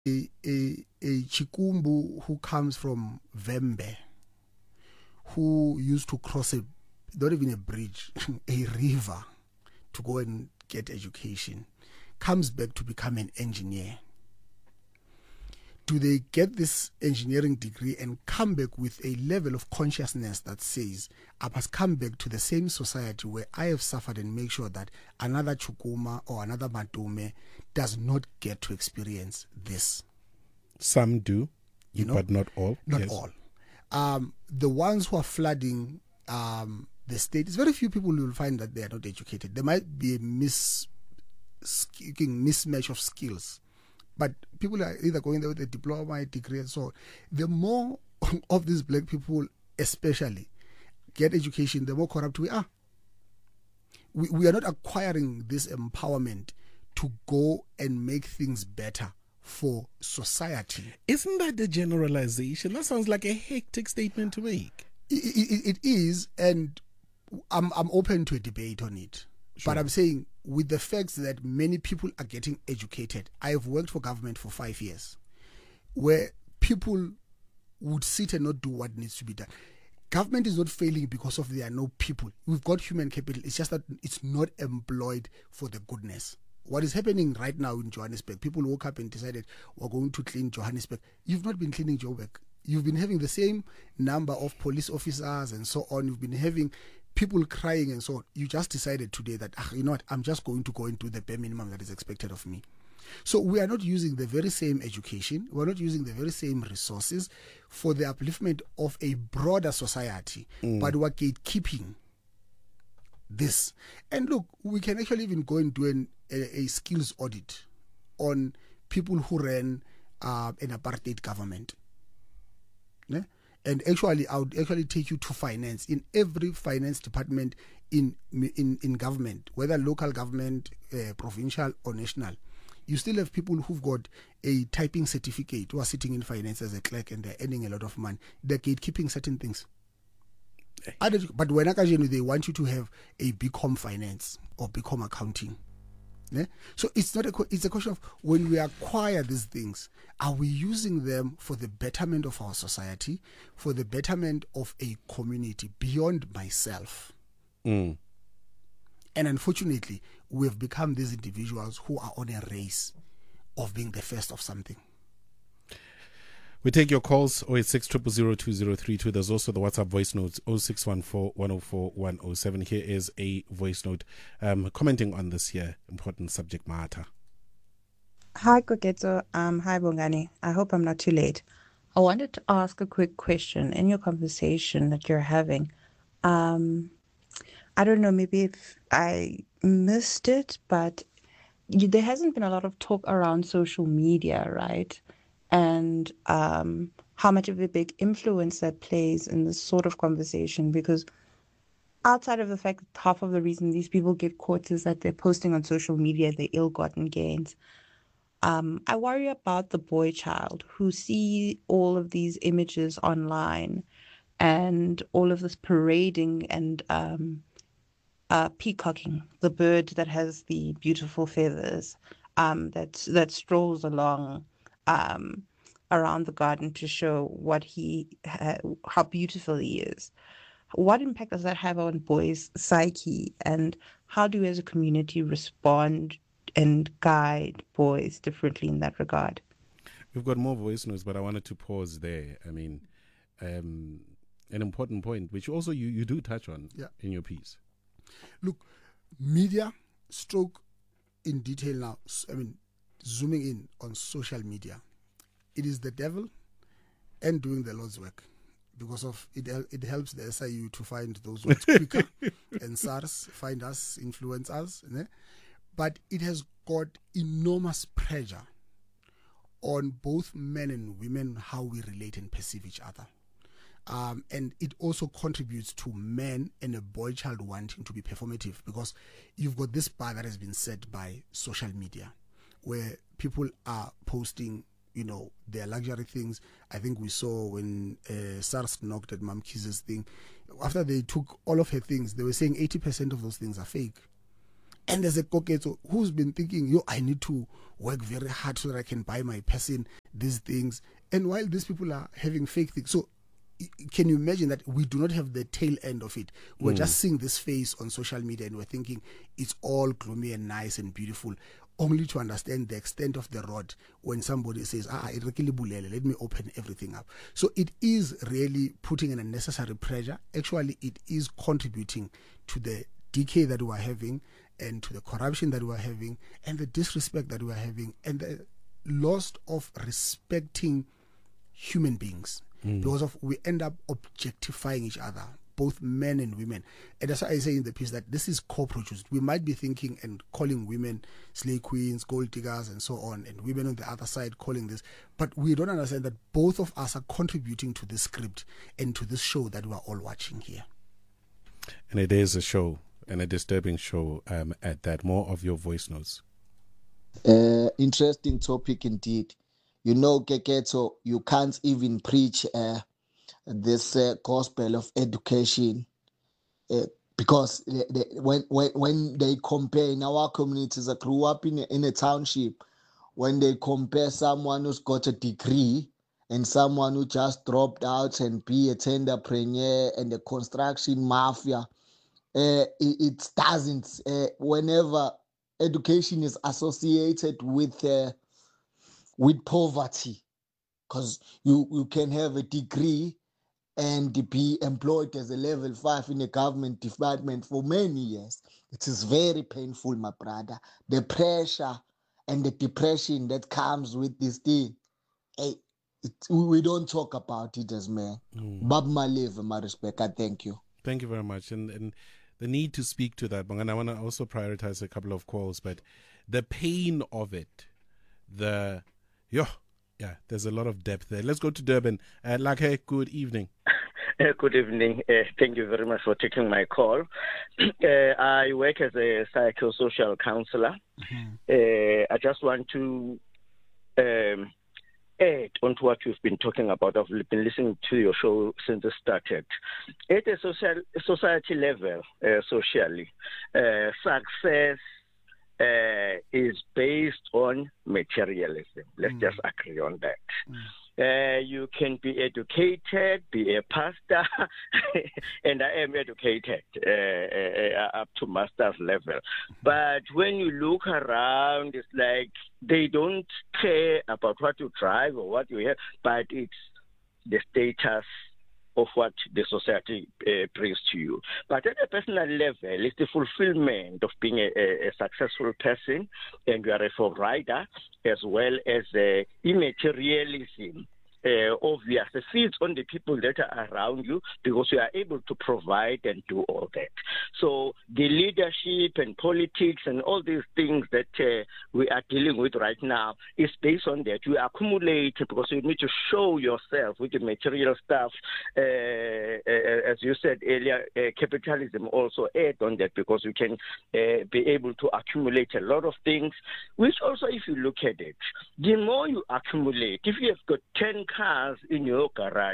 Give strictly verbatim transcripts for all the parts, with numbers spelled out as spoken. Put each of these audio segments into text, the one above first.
a, a, a Chikumbu who comes from Vembe, who used to cross a, not even a bridge, a river to go and get education, comes back to become an engineer. Do they get this engineering degree and come back with a level of consciousness that says, I must come back to the same society where I have suffered and make sure that another Chukuma or another Matume does not get to experience this? Some do, you know, but not all. Not yes. all. Um, the ones who are flooding um, the state, it's very few people who will find that they are not educated. There might be a mis- mismatch of skills. But people are either going there with a diploma, a degree, and so on. The more of these black people, especially, get education, the more corrupt we are. We, we are not acquiring this empowerment to go and make things better for society. Isn't that the generalization? That sounds like a hectic statement to make. It, it, it is, and I'm, I'm open to a debate on it. Sure. But I'm saying, with the facts that many people are getting educated, I have worked for government for five years, where people would sit and not do what needs to be done. Government is not failing because of there are no people. We've got human capital. It's just that it's not employed for the goodness. What is happening right now in Johannesburg, people woke up and decided we're going to clean Johannesburg. You've not been cleaning Joburg. You've been having the same number of police officers and so on. You've been having people crying and so on. You just decided today that, ah, you know what, I'm just going to go and do the bare minimum that is expected of me. So we are not using the very same education, we're not using the very same resources for the upliftment of a broader society, mm. but we're gatekeeping this. And look, we can actually even go and do an, a, a skills audit on people who ran uh, an apartheid government. Yeah? And actually, I would actually take you to finance. In every finance department in in, in government, whether local government, uh, provincial or national, you still have people who've got a typing certificate who are sitting in finance as a clerk and they're earning a lot of money. They're gatekeeping certain things. But when they want you to have a B Com finance or B Com accounting. Yeah? So it's not a it's a question of when we acquire these things, are we using them for the betterment of our society, for the betterment of a community beyond myself? Mm. And unfortunately, we have become these individuals who are on a race of being the first of something. We take your calls oh eight six, zero zero zero, two zero three two. There's also the WhatsApp voice notes oh six one four, one oh four, one oh seven. Here is a voice note um, commenting on this here important subject matter. Hi, Koketo. Um, hi, Bongani. I hope I'm not too late. I wanted to ask a quick question in your conversation that you're having. Um, I don't know, maybe if I missed it, but you, there hasn't been a lot of talk around social media, right? And um, how much of a big influence that plays in this sort of conversation. Because outside of the fact that half of the reason these people get caught is that they're posting on social media their ill-gotten gains, um, I worry about the boy child who see all of these images online and all of this parading and um, uh, peacocking, the bird that has the beautiful feathers, um, that, that strolls along Um, around the garden to show what he, ha- how beautiful he is. What impact does that have on boys' psyche, and how do we as a community respond and guide boys differently in that regard? We've got more voice notes, but I wanted to pause there. I mean, um, an important point, which also you, you do touch on yeah. in your piece. Look, media, stroke in detail now, I mean, zooming in on social media, it is the devil and doing the Lord's work, because of it it helps the S I U to find those words quicker and SARS find us, influence us. Né? But it has got enormous pressure on both men and women, how we relate and perceive each other. Um, and it also contributes to men and a boy child wanting to be performative, because you've got this bar that has been set by social media, where people are posting, you know, their luxury things. I think we saw when uh, SARS knocked at Mam Kiz's thing. After they took all of her things, they were saying eighty percent of those things are fake. And there's a Koketso who's been thinking, yo, I need to work very hard so that I can buy my person these things. And while these people are having fake things, so can you imagine that we do not have the tail end of it? We're mm. just seeing this face on social media and we're thinking it's all gloomy and nice and beautiful, only to understand the extent of the rod when somebody says, ah, let me open everything up. So it is really putting an unnecessary pressure. Actually, it is contributing to the decay that we're having and to the corruption that we're having and the disrespect that we're having and the loss of respecting human beings. Mm. Because of we end up objectifying each other, both men and women. And that's why I say in the piece that this is co-produced. We might be thinking and calling women slave queens, gold diggers, and so on, and women on the other side calling this. But we don't understand that both of us are contributing to this script and to this show that we are all watching here. And it is a show, and a disturbing show um, at that. More of your voice notes. Uh, interesting topic indeed. You know, Keketo, you can't even preach uh, this uh, gospel of education uh, because they, they, when, when when they compare in our communities, I grew up in a, in a township, when they compare someone who's got a degree and someone who just dropped out and be a tenderpreneur and a construction mafia, uh, it, it doesn't. Uh, whenever education is associated with uh, with poverty, because you, you can have a degree and be employed as a level five in a government department for many years. It is very painful, my brother. The pressure and the depression that comes with this thing, hey, it, we don't talk about it as men. Mm. Bob Malev, my respect, I thank you. Thank you very much. And, and the need to speak to that, and I want to also prioritize a couple of calls, but the pain of it, the... Yo, yeah, there's a lot of depth there. Let's go to Durban. Uh, Lakhe, good evening. Uh, good evening. Uh, thank you very much for taking my call. Uh, I work as a psychosocial counselor. Mm-hmm. Uh, I just want to um, add on to what you've been talking about. I've been listening to your show since it started. At a social, society level, uh, socially, uh, success Uh, is based on materialism. Let's mm. just agree on that. Mm. Uh, you can be educated, be a pastor, and I am educated uh, uh, up to master's level. Mm-hmm. But when you look around, it's like they don't care about what you drive or what you have, but it's the status of what the society uh, brings to you. But at a personal level, it's the fulfillment of being a, a, a successful person, and you are a provider, as well as uh, immaterialism. Uh, obvious, it feeds on the people that are around you because you are able to provide and do all that. So the leadership and politics and all these things that uh, we are dealing with right now is based on that. You accumulate because you need to show yourself with the material stuff. Uh, uh, as you said earlier, uh, capitalism also add on that because you can uh, be able to accumulate a lot of things, which also, if you look at it, the more you accumulate, if you have got ten cars in your garage.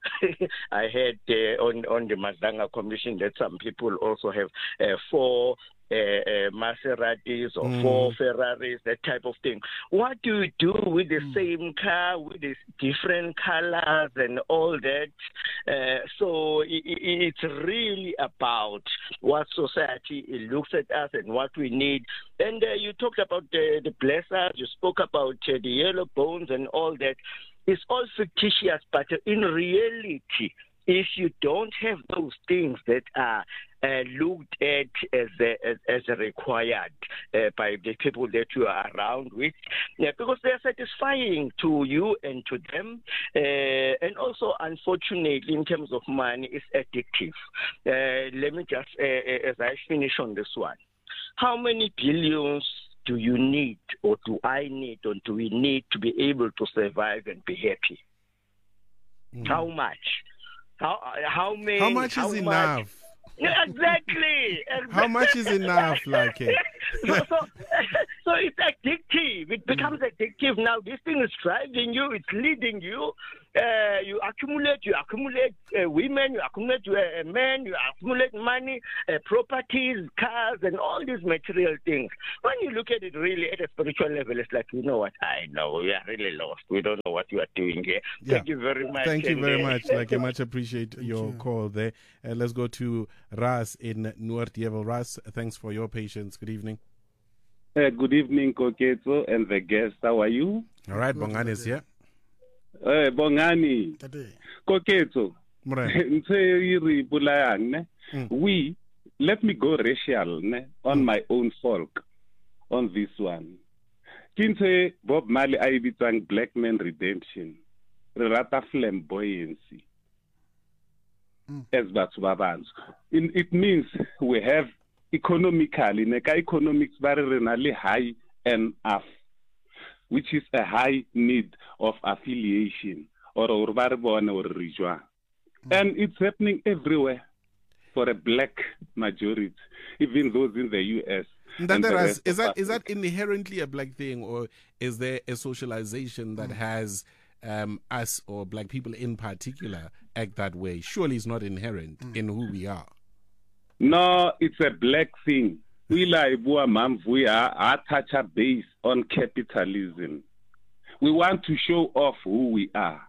I heard uh, on, on the Mazanga Commission that some people also have uh, four uh, uh, Maseratis or mm. four Ferraris, that type of thing. What do you do with the mm. same car, with the different colors and all that? Uh, so it, it's really about what society looks at us and what we need. And uh, you talked about the, the blessers, you spoke about uh, the yellow bones and all that. It's all fictitious, but in reality, if you don't have those things that are uh, looked at as uh, as, as required uh, by the people that you are around with, yeah, because they are satisfying to you and to them, uh, and also, unfortunately, in terms of money, it's addictive. Uh, let me just, uh, as I finish on this one, how many billions do you need, or do I need, or do we need to be able to survive and be happy? Mm. How much? How how many? How much how is much? Enough? Exactly. How much is enough, like it? so, so, so it's addictive. It becomes mm. addictive now. This thing is driving you. It's leading you. Uh, you accumulate, you accumulate uh, women, you accumulate uh, men, you accumulate money, uh, properties, cars, and all these material things. When you look at it really at a spiritual level, it's like, you know what, I know, we are really lost. We don't know what you are doing here. Yeah. Thank you very much. Thank you very and, uh, much. Like, I much appreciate your you. call there. Uh, let's go to Ras in Noordjevel. Ras, thanks for your patience. Good evening. Uh, good evening, Koketso and the guests. How are you? All right, Bongani is here. Uh, Bongani. Tate. Koketso. Morena. Mm. We, let me go racial ne, on mm. my own folk on this one. Kintse Bob Marley I bitang Black Man Redemption. Rata flamboyancy. Mm. As Batsubabanz. It means we have economically, neka economics very high N F, which is a high need of affiliation or or or region. And it's happening everywhere for a black majority, even those in the U S. Ras, is that is that inherently a black thing, or is there a socialization that mm. has um, us or black people in particular act that way? Surely it's not inherent mm. in who we are. No, it's a black thing. We like we are touch a base on capitalism. We want to show off who we are.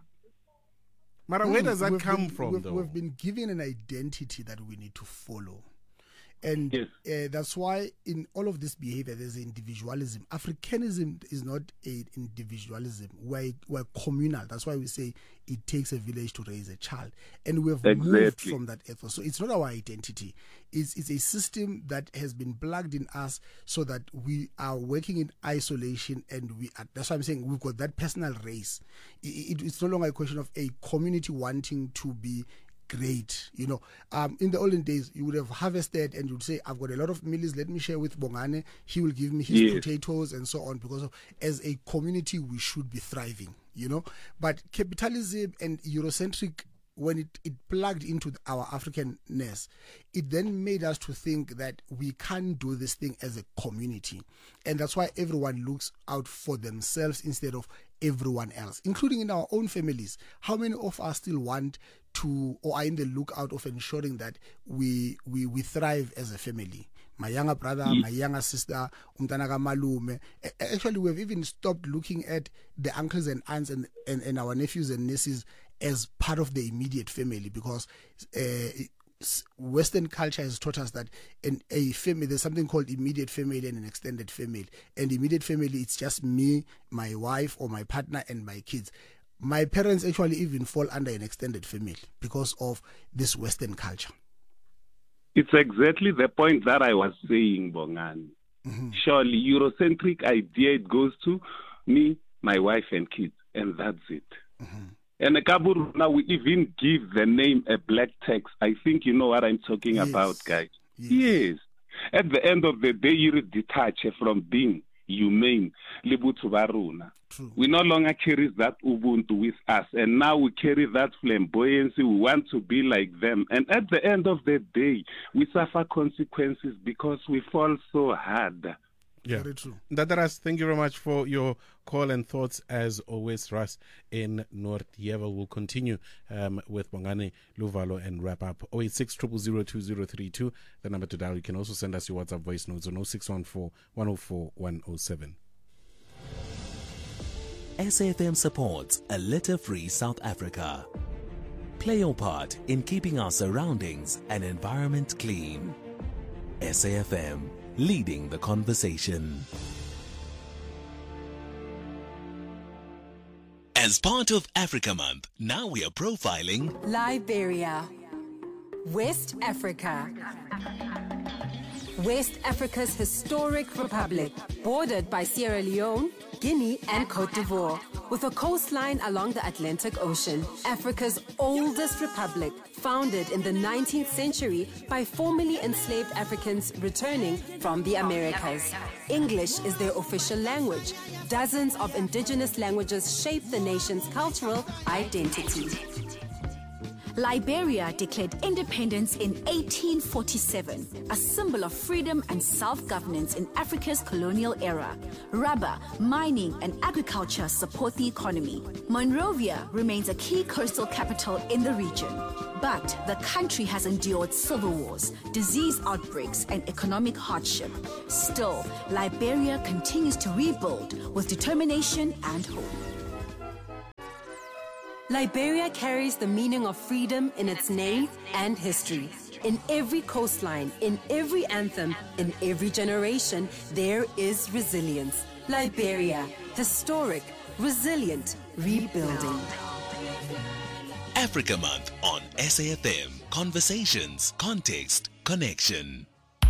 Mara, where does that we've come been, from, we've, though? We've been given an identity that we need to follow. And yes. uh, that's why in all of this behavior, there's individualism. Africanism is not an individualism. We're, we're communal. That's why we say it takes a village to raise a child. And we've exactly. moved from that ethos. So it's not our identity. It's, it's a system that has been plugged in us so that we are working in isolation. And we are, that's why I'm saying we've got that personal race. It, it, it's no longer a question of a community wanting to be great. You know, um, in the olden days, you would have harvested and you'd say, I've got a lot of millies, let me share with Bongane. He will give me his yes. potatoes and so on, because of, as a community, we should be thriving, you know. But capitalism and Eurocentric, when it, it plugged into our Africanness, it then made us to think that we can't do this thing as a community. And that's why everyone looks out for themselves instead of everyone else, including in our own families. How many of us still want to, or are in the lookout of ensuring that we we, we thrive as a family? My younger brother, my younger sister, umtanaga malume. Actually, we've even stopped looking at the uncles and aunts and, and, and our nephews and nieces as part of the immediate family, because uh, Western culture has taught us that in a family, there's something called immediate family and an extended family. And immediate family, it's just me, my wife, or my partner, and my kids. My parents actually even fall under an extended family because of this Western culture. It's exactly the point that I was saying, Bongani. Mm-hmm. Surely, Eurocentric idea, it goes to me, my wife, and kids, and that's it. Mm-hmm. And Kaburu, now we even give the name a black tax. I think you know what I'm talking yes. about, guys. Yes. yes. At the end of the day, you detach from being humane. We no longer carry that Ubuntu with us. And now we carry that flamboyancy. We want to be like them. And at the end of the day, we suffer consequences because we fall so hard. Yeah. Very true. Dadaras, thank you very much for your call and thoughts as always. Ras in Noordjevel will continue um, with Bongani Luvalo and wrap up. oh eight six, zero zero zero, two zero three two, the number to dial. You can also send us your WhatsApp voice notes on oh six one four, one oh four, one oh seven. S A F M supports a litter-free South Africa. Play your part in keeping our surroundings and environment clean. S A F M, leading the conversation. As part of Africa Month, now we are profiling Liberia, West Africa. West Africa's historic republic, bordered by Sierra Leone, Guinea and Cote d'Ivoire, with a coastline along the Atlantic Ocean. Africa's oldest republic, founded in the nineteenth century by formerly enslaved Africans returning from the Americas. English is their official language. Dozens of indigenous languages shape the nation's cultural identity. Liberia declared independence in eighteen forty-seven, a symbol of freedom and self-governance in Africa's colonial era. Rubber, mining, and agriculture support the economy. Monrovia remains a key coastal capital in the region. But the country has endured civil wars, disease outbreaks, and economic hardship. Still, Liberia continues to rebuild with determination and hope. Liberia carries the meaning of freedom in its name and history. In every coastline, in every anthem, in every generation, there is resilience. Liberia, historic, resilient, rebuilding. Africa Month on S A F M. Conversations, context, connection.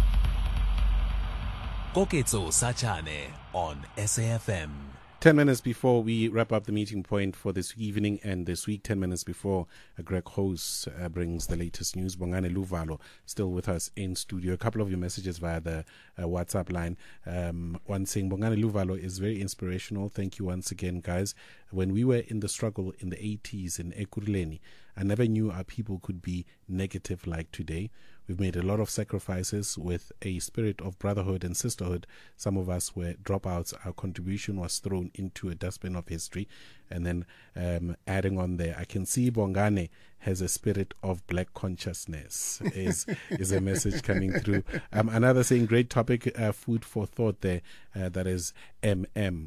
Koketso Sachane on S A F M. Ten minutes before we wrap up the meeting point for this evening and this week, ten minutes before uh, Greg Host uh, brings the latest news, Bongani Luvalo still with us in studio. A couple of your messages via the uh, WhatsApp line. Um, one saying, Bongani Luvalo is very inspirational. Thank you once again, guys. When we were in the struggle in the eighties in Ekurhuleni, I never knew our people could be negative like today. We've made a lot of sacrifices with a spirit of brotherhood and sisterhood. Some of us were dropouts. Our contribution was thrown into a dustbin of history. And then um, adding on there, I can see Bongane has a spirit of black consciousness, is is a message coming through. Um, another saying, great topic, uh, food for thought there. Uh, that is M M.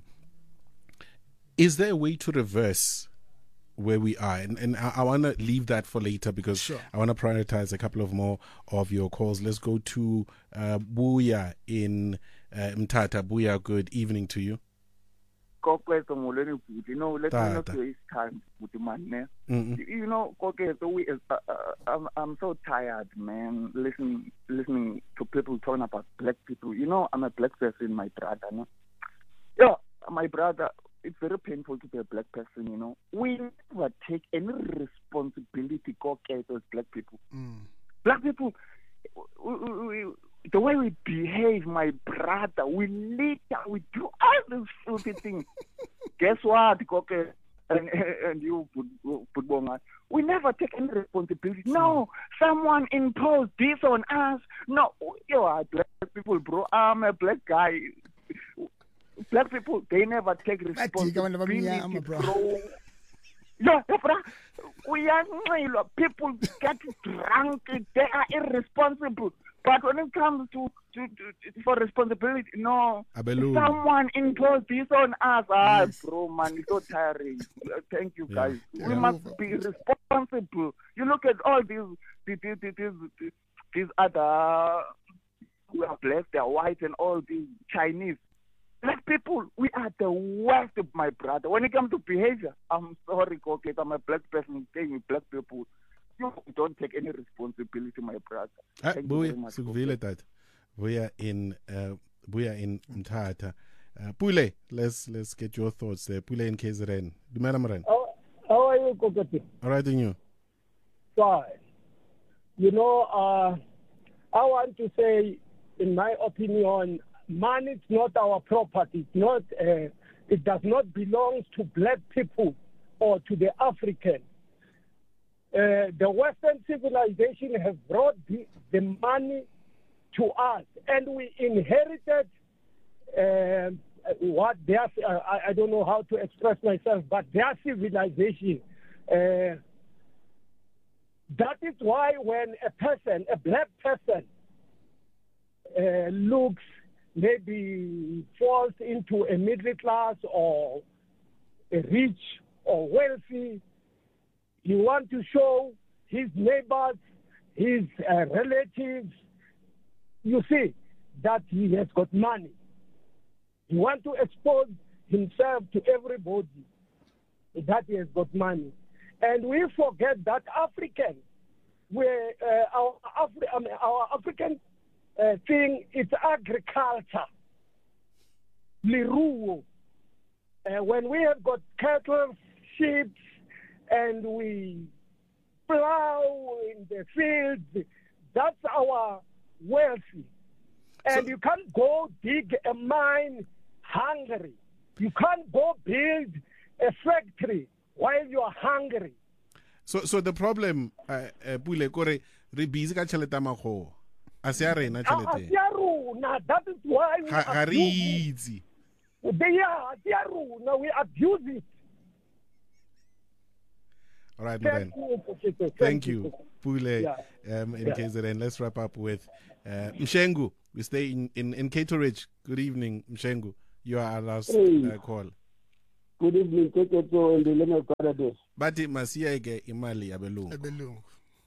Is there a way to reverse where we are? And, and I, I want to leave that for later because sure. I want to prioritize a couple of more of your calls. Let's go to uh, Buya in uh, Mtata. Buya, good evening to you. You know, let me not waste time with the man. You know, we, uh, uh, I'm, I'm so tired, man, listening listening to people talking about black people. You know, I'm a black person, my brother. No? Yeah, my brother, it's very painful to be a black person, you know. We never take any responsibility as black people. Mm. Black people, we, we, we, the way we behave, my brother, we litter, we do all these filthy things. Guess what, Koke, and, and you, Putbonga, we never take any responsibility. No, someone imposed this on us. No, you are black people, bro. I'm a black guy. Black people, they never take responsibility, bro. Yeah, bro. We are people get drunk, they are irresponsible. But when it comes to, to, to for responsibility, no. Abelu. Someone imposed this on us. Ah, yes. Bro, man, it's so tiring. Thank you, guys. Yeah. We yeah. must be responsible. You look at all these, these, these, these, these other who are black, they are white, and all these Chinese. Black people, we are the worst, of my brother. When it comes to behavior, I'm sorry, Koke, I'm a black person staying with black people. You don't take any responsibility, my brother. Ah, Buya, sukuvile that. Buya in, uh, Buya in Mtata. Uh, Pule, let's let's get your thoughts there. Pule in K Z N. How, how are you, Kokoti? All right, and you? Fine. You know, uh, I want to say, in my opinion, money is not our property. It's not. Uh, it does not belong to black people or to the African. Uh, the Western civilization has brought the, the money to us, and we inherited uh, what their, uh, I, I don't know how to express myself, but their civilization. Uh, that is why when a person, a black person, uh, looks, maybe falls into a middle class or a rich or wealthy, he wants to show his neighbors, his uh, relatives, you see, that he has got money. He wants to expose himself to everybody that he has got money. And we forget that African, where uh, our, Afri- I mean, our African uh, thing is agriculture, liruo. Uh, when we have got cattle, sheep, and we plow in the fields, that's our wealthy. And so, you can't go dig a mine hungry. You can't go build a factory while you are hungry. So so the problem uh, uh, Pule kore re busy ka cheleta mago. Asia rena chelete. Asia runa, that is why we ha abuse it. They are Asia runa, we abuse it. All right, Thank, you, Thank, Thank you, Pule, yeah. um, in yeah. K Z N. Let's wrap up with uh, Mshengu. We stay in, in, in Cato Ridge. Good evening, Mshengu. You are our last hey. uh, call. Good evening, Keketo and the Lena Paradise. Bati Masiaige Imali Abelung. Abelung.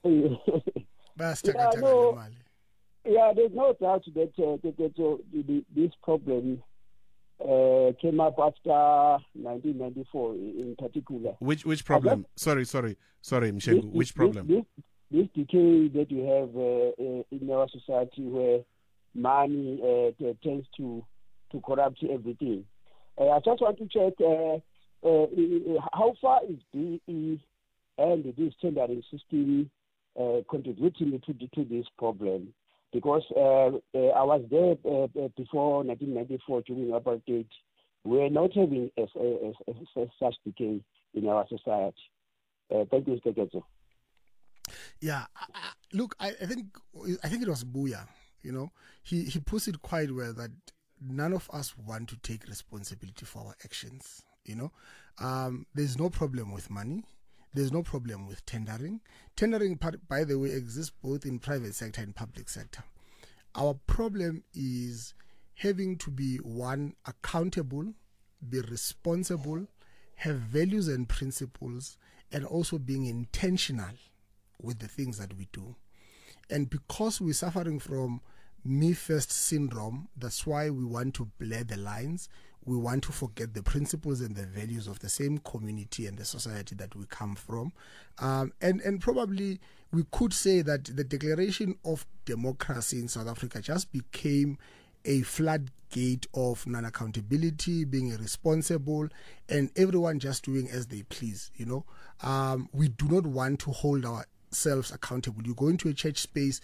yeah, no, yeah, there's no doubt that uh, Keketo, this problem Uh, came up after nineteen ninety-four in particular. Which which problem? That, sorry, sorry, sorry, Mshengu. This, which problem? This, this, this decay that you have uh, uh, in our society where money uh, t- tends to, to corrupt everything. Uh, I just want to check uh, uh, how far is B E and this tendering system uh, contributing to, to this problem? Because uh, uh, I was there uh, before nineteen ninety-four during apartheid. We're not having a, a, a, a, such decay in our society. Uh, thank you, Mister Getzo. Yeah, I, look, I, I think I think it was Buya. You know, he he puts it quite well that none of us want to take responsibility for our actions. You know, um, there's no problem with money. There's no problem with tendering. Tendering, by the way, exists both in private sector and public sector. Our problem is having to be, one, accountable, be responsible, have values and principles, and also being intentional with the things that we do. And because we're suffering from me first syndrome, that's why we want to blur the lines. We want to forget the principles and the values of the same community and the society that we come from. Um, and, and probably we could say that the declaration of democracy in South Africa just became a floodgate of non-accountability, being irresponsible, and everyone just doing as they please. You know, um, we do not want to hold our selves accountable. You go into a church space,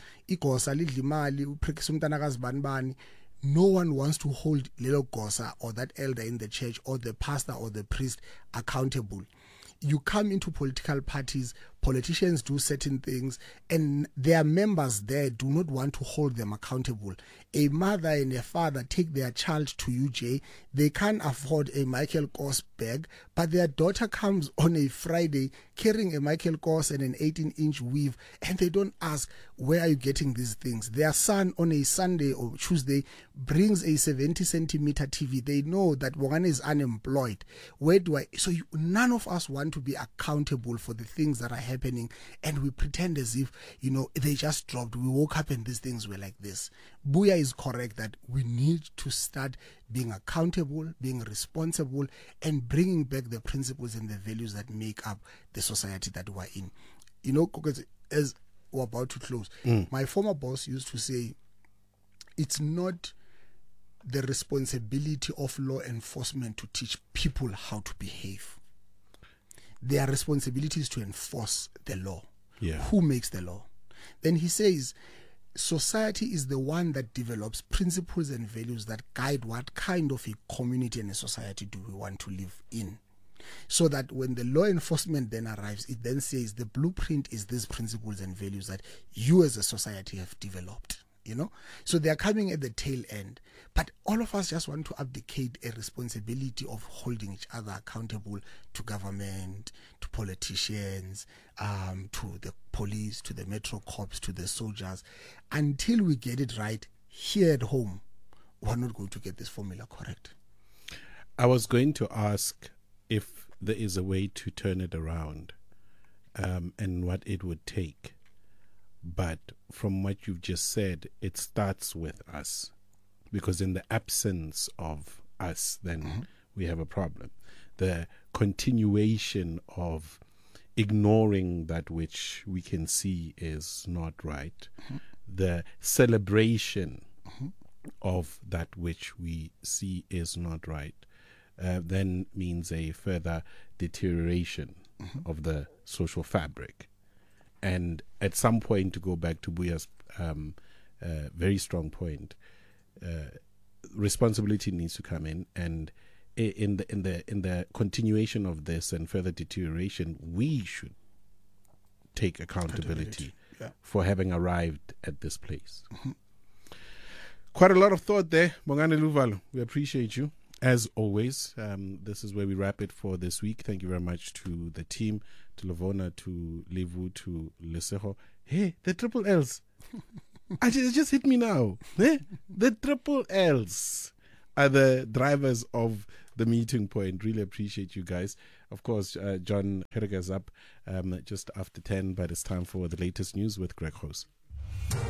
no one wants to hold little gosa or that elder in the church or the pastor or the priest accountable. You come into political parties, politicians do certain things, and their members there do not want to hold them accountable. A mother and a father take their child to U J. They can't afford a Michael Kors bag, but their daughter comes on a Friday carrying a Michael Kors and an eighteen-inch weave, and they don't ask, where are you getting these things? Their son on a Sunday or Tuesday brings a seventy centimeter T V. They know that one is unemployed. Where do I? So you, none of us want to be accountable for the things that are happening, and we pretend as if, you know, they just dropped. We woke up and these things were like this. Buya is correct that we need to start being accountable, being responsible, and bringing back the principles and the values that make up the society that we're in. You know, as we're about to close, mm. my former boss used to say, it's not the responsibility of law enforcement to teach people how to behave. Their responsibility is to enforce the law. Yeah. Who makes the law? Then he says, society is the one that develops principles and values that guide what kind of a community and a society do we want to live in. So that when the law enforcement then arrives, it then says the blueprint is these principles and values that you as a society have developed. You know, so they are coming at the tail end, but all of us just want to abdicate a responsibility of holding each other accountable to government, to politicians, um, to the police, to the metro cops, to the soldiers. Until we get it right here at home, we're not going to get this formula correct. I was going to ask if there is a way to turn it around, um, and what it would take. But from what you've just said, it starts with us. Because in the absence of us, then mm-hmm. we have a problem. The continuation of ignoring that which we can see is not right. Mm-hmm. The celebration mm-hmm. of that which we see is not right. Uh, then means a further deterioration mm-hmm. of the social fabric. And at some point, to go back to Buya's um, uh, very strong point, uh, responsibility needs to come in, and in the in the in the continuation of this and further deterioration, we should take accountability, accountability. Yeah. for having arrived at this place. Mm-hmm. Quite a lot of thought there. Bongani Luvalo, we appreciate you. As always, um, this is where we wrap it for this week. Thank you very much to the team, to Lavona, to Levu, to Leseho. Hey, the triple L's. I just, it just hit me now. Eh? The triple L's are the drivers of the meeting point. Really appreciate you guys. Of course, uh, John Herger's up um, just after ten, but it's time for the latest news with Greg House.